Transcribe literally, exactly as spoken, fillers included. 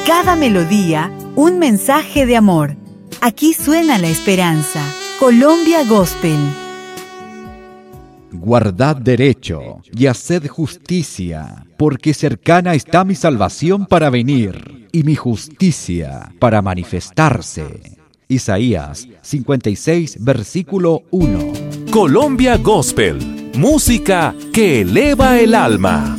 cada melodía, un mensaje de amor. Aquí suena la esperanza. Colombia Gospel. Guardad derecho y haced justicia, porque cercana está mi salvación para venir, y mi justicia para manifestarse. Isaías cincuenta y seis, versículo uno. Colombia Gospel, música que eleva el alma.